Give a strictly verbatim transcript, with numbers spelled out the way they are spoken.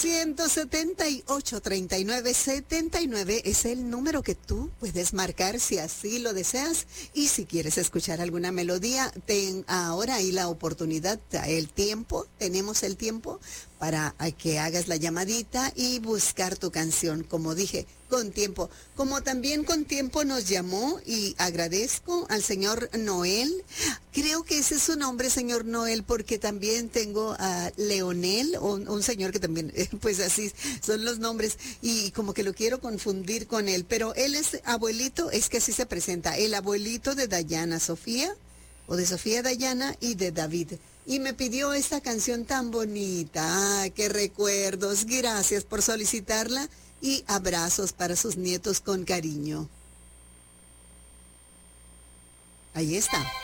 ochocientos setenta y ocho, treinta y nueve setenta y nueve es el número que tú puedes marcar si así lo deseas. Y si quieres escuchar alguna melodía, ten ahora ahí la oportunidad, el tiempo, tenemos el tiempo para que hagas la llamadita y buscar tu canción, como dije, con tiempo. Como también con tiempo nos llamó, y agradezco al señor Noel. Creo que ese es su nombre, señor Noel, porque también tengo a Leonel, un, un señor que también, pues así son los nombres, y como que lo quiero confundir con él, pero él es abuelito, es que así se presenta, el abuelito de Dayana Sofía, o de Sofía Dayana y de David. Y me pidió esta canción tan bonita. ¡Ah, qué recuerdos! Gracias por solicitarla y abrazos para sus nietos con cariño. Ahí está.